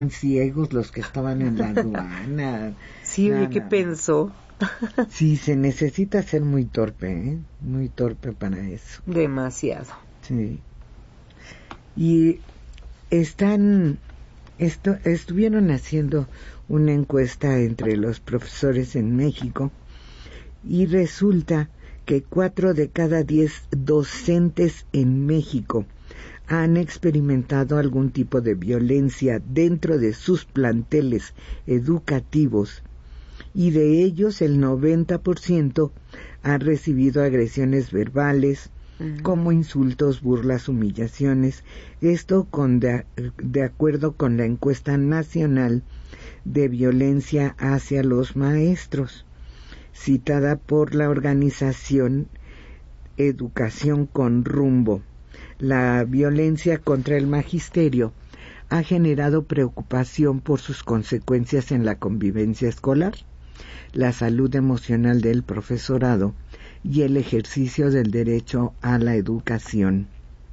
ciegos los que estaban en la aduana. Sí, oye, ¿qué pensó? Sí, se necesita ser muy torpe, muy torpe para eso. Demasiado. Sí. Y estuvieron haciendo una encuesta entre los profesores en México y resulta que 4 de cada 10 docentes en México han experimentado algún tipo de violencia dentro de sus planteles educativos, y de ellos el 90% han recibido agresiones verbales, como insultos, burlas, humillaciones. Esto de acuerdo con la encuesta nacional de violencia hacia los maestros, citada por la organización Educación con Rumbo. La violencia contra el magisterio ha generado preocupación por sus consecuencias en la convivencia escolar, la salud emocional del profesorado y el ejercicio del derecho a la educación.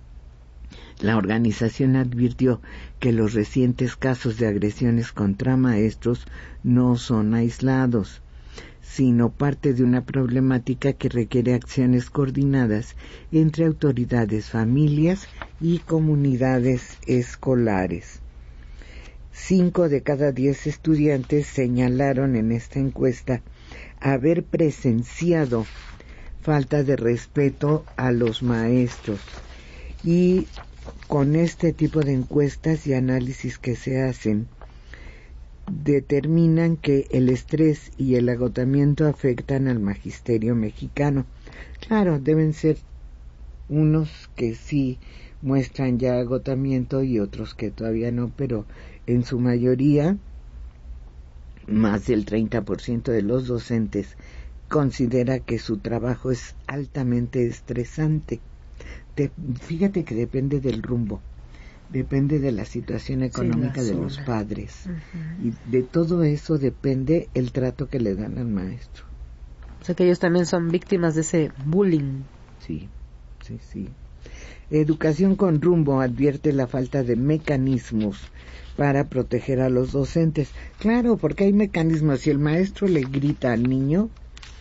La organización advirtió que los recientes casos de agresiones contra maestros no son aislados, sino parte de una problemática que requiere acciones coordinadas entre autoridades, familias y comunidades escolares. 5 de cada 10 estudiantes señalaron en esta encuesta haber presenciado falta de respeto a los maestros, y con este tipo de encuestas y análisis que se hacen, determinan que el estrés y el agotamiento afectan al magisterio mexicano. Claro, deben ser unos que sí muestran ya agotamiento y otros que todavía no, pero en su mayoría, más del 30% de los docentes considera que su trabajo es altamente estresante. Fíjate que depende del rumbo, depende de la situación económica de los padres, y de todo eso depende el trato que le dan al maestro. O sea que ellos también son víctimas de ese bullying. Sí. Educación con Rumbo advierte la falta de mecanismos para proteger a los docentes. Claro, porque hay mecanismos. Si el maestro le grita al niño,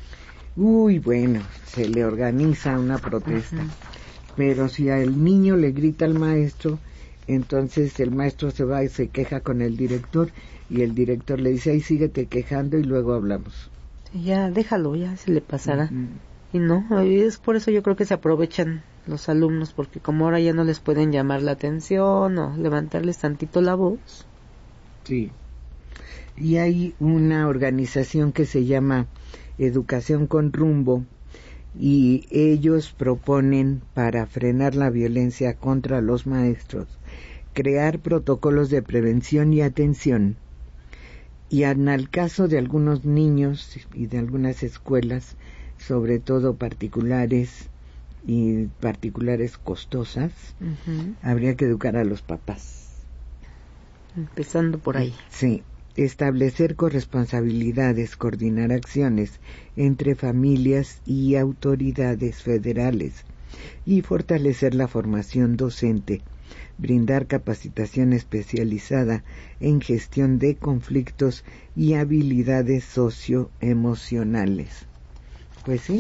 bueno, se le organiza una protesta. Pero si al niño le grita al maestro, entonces el maestro se va y se queja con el director, y el director le dice, ahí síguete quejando y luego hablamos. Ya, déjalo, ya se le pasará. Y no, es por eso yo creo que se aprovechan los alumnos, porque como ahora ya no les pueden llamar la atención o levantarles tantito la voz. Sí. Y hay una organización que se llama Educación con Rumbo, y ellos proponen, para frenar la violencia contra los maestros, crear protocolos de prevención y atención, y en el caso de algunos niños y de algunas escuelas, sobre todo particulares y particulares costosas, habría que educar a los papás. Empezando por ahí. Sí. Establecer corresponsabilidades, coordinar acciones entre familias y autoridades federales, y fortalecer la formación docente, brindar capacitación especializada en gestión de conflictos y habilidades socioemocionales. Pues sí,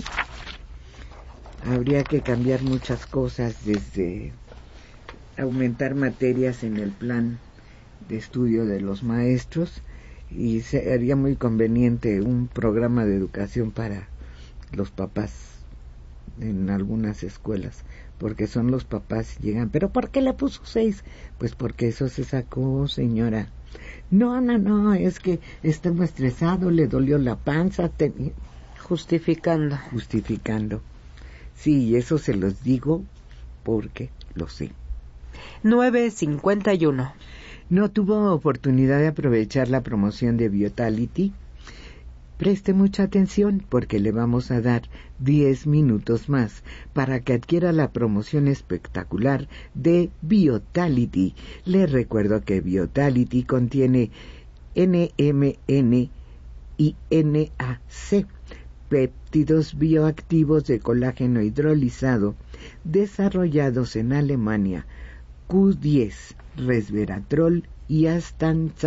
habría que cambiar muchas cosas, desde aumentar materias en el plan de estudio de los maestros, y sería muy conveniente un programa de educación para los papás en algunas escuelas, porque son los papás llegan, pero ¿por qué le puso 6? Pues porque eso se sacó, señora. No, es que estaba estresado, le dolió la panza, justificando. Sí, eso se los digo porque lo sé. 9:51. ¿No tuvo oportunidad de aprovechar la promoción de Vitality? Preste mucha atención, porque le vamos a dar 10 minutos más para que adquiera la promoción espectacular de Vitality. Le recuerdo que Vitality contiene NMN y NAC, péptidos bioactivos de colágeno hidrolizado desarrollados en Alemania, Q10, resveratrol y ya están